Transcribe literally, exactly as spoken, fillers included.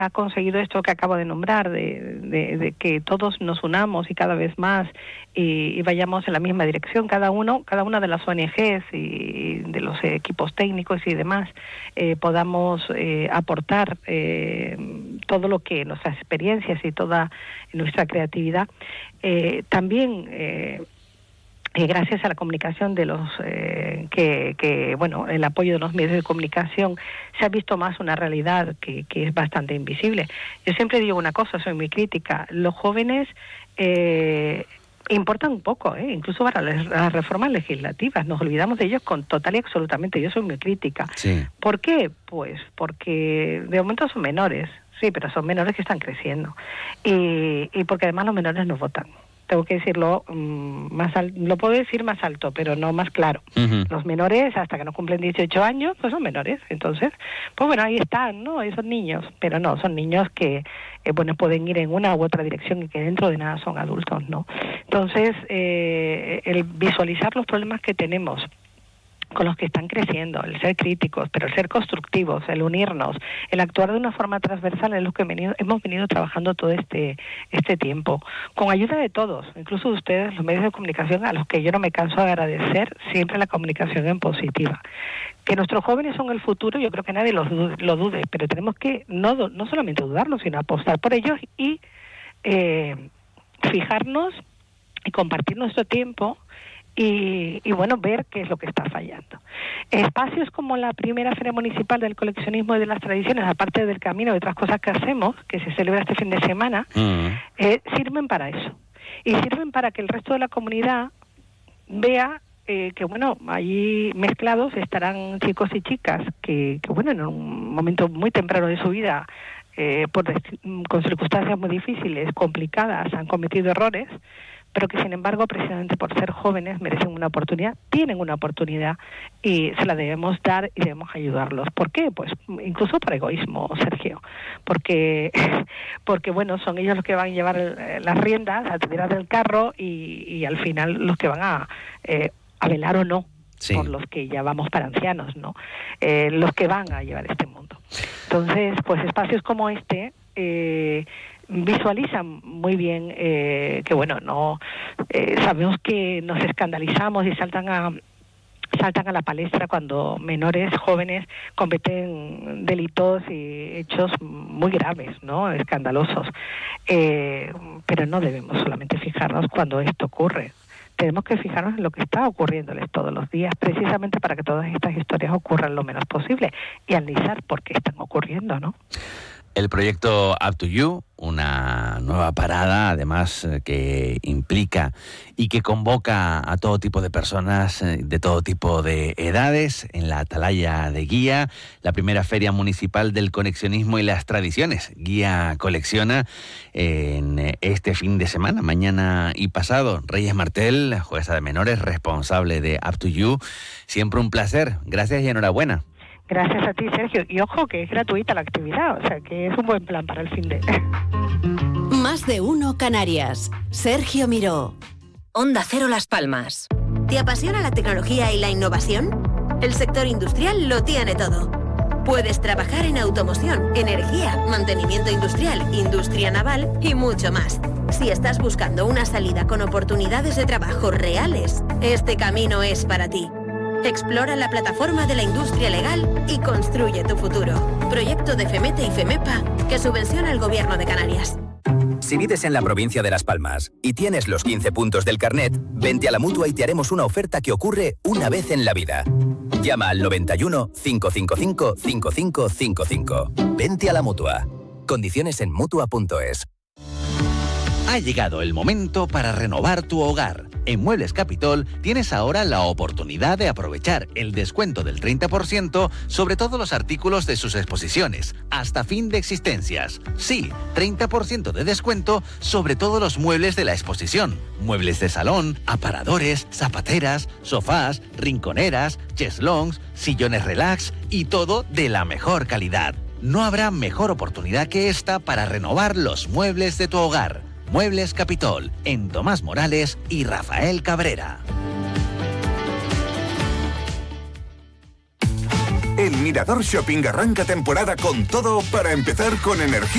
ha conseguido esto que acabo de nombrar, de, de, de que todos nos unamos y cada vez más y, y vayamos en la misma dirección, cada uno, cada una de las O N Ges y de los equipos técnicos y demás, eh, podamos eh, aportar eh, todo lo que nuestras experiencias y toda nuestra creatividad. Eh, también eh, Eh, gracias a la comunicación de los eh, que, que, bueno, el apoyo de los medios de comunicación, se ha visto más una realidad que, que es bastante invisible. Yo siempre digo una cosa, soy muy crítica, los jóvenes eh, importan un poco, ¿eh? Incluso para las, las reformas legislativas, nos olvidamos de ellos con total y absolutamente, yo soy muy crítica. Sí. ¿Por qué? Pues porque de momento son menores, sí, pero son menores que están creciendo, y, y porque además los menores no votan. Tengo que decirlo um, más al, lo puedo decir más alto, pero no más claro. Uh-huh. Los menores, hasta que no cumplen dieciocho años, pues son menores. Entonces, pues bueno, ahí están, ¿no? Esos niños, pero no, son niños que, eh, bueno, pueden ir en una u otra dirección y que dentro de nada son adultos, ¿no? Entonces, eh, el visualizar los problemas que tenemos con los que están creciendo, el ser críticos, pero el ser constructivos, el unirnos, el actuar de una forma transversal es lo que venido, hemos venido trabajando todo este este tiempo, con ayuda de todos, incluso de ustedes, los medios de comunicación, a los que yo no me canso de agradecer siempre la comunicación en positiva. Que nuestros jóvenes son el futuro, yo creo que nadie lo dude, lo dude pero tenemos que no, no solamente dudarlo, sino apostar por ellos y eh, fijarnos y compartir nuestro tiempo. Y, y bueno, ver qué es lo que está fallando. Espacios como la primera Feria Municipal del Coleccionismo y de las Tradiciones, aparte del camino y otras cosas que hacemos, que se celebra este fin de semana, uh-huh. eh, sirven para eso. Y sirven para que el resto de la comunidad vea eh, que, bueno, allí mezclados estarán chicos y chicas que, que bueno, en un momento muy temprano de su vida, eh, por, con circunstancias muy difíciles, complicadas, han cometido errores, pero que sin embargo, precisamente por ser jóvenes, merecen una oportunidad, tienen una oportunidad y se la debemos dar y debemos ayudarlos. ¿Por qué? Pues incluso por egoísmo, Sergio, porque, porque bueno, son ellos los que van a llevar el, las riendas, a tirar del carro y, y al final los que van a, eh, a velar o no, sí, por los que ya vamos para ancianos, ¿no? Eh, los que van a llevar este mundo. Entonces, pues espacios como este eh, visualizan muy bien eh, que, bueno, no eh, sabemos que nos escandalizamos y saltan a saltan a la palestra cuando menores, jóvenes, cometen delitos y hechos muy graves, ¿no? Escandalosos. Eh, pero no debemos solamente fijarnos cuando esto ocurre. Tenemos que fijarnos en lo que está ocurriéndoles todos los días, precisamente para que todas estas historias ocurran lo menos posible y analizar por qué están ocurriendo, ¿no? El proyecto Up to You, una nueva parada, además, que implica y que convoca a todo tipo de personas de todo tipo de edades en la Atalaya de Guía, la primera Feria Municipal del Coleccionismo y las Tradiciones. Guía colecciona en este fin de semana, mañana y pasado. Reyes Martel, jueza de menores, responsable de Up to You. Siempre un placer. Gracias y enhorabuena. Gracias a ti, Sergio. Y ojo, que es gratuita la actividad, o sea que es un buen plan para el fin de... Más de uno Canarias. Sergio Miró. Onda Cero Las Palmas. ¿Te apasiona la tecnología y la innovación? El sector industrial lo tiene todo. Puedes trabajar en automoción, energía, mantenimiento industrial, industria naval y mucho más. Si estás buscando una salida con oportunidades de trabajo reales, este camino es para ti. Explora la plataforma de la industria legal y construye tu futuro. Proyecto de FEMETE y FEMEPA que subvenciona el Gobierno de Canarias. Si vives en la provincia de Las Palmas y tienes los quince puntos del carnet, vente a la Mutua y te haremos una oferta que ocurre una vez en la vida. Llama al noventa y uno, cinco cinco cinco, cinco cinco cinco cinco. Vente a la Mutua. Condiciones en mutua punto es. Ha llegado el momento para renovar tu hogar. En Muebles Capitol tienes ahora la oportunidad de aprovechar el descuento del treinta por ciento sobre todos los artículos de sus exposiciones, hasta fin de existencias. Sí, treinta por ciento de descuento sobre todos los muebles de la exposición. Muebles de salón, aparadores, zapateras, sofás, rinconeras, cheslongs, sillones relax y todo de la mejor calidad. No habrá mejor oportunidad que esta para renovar los muebles de tu hogar. Muebles Capitol, en Tomás Morales y Rafael Cabrera. El Mirador Shopping arranca temporada con todo para empezar con energía.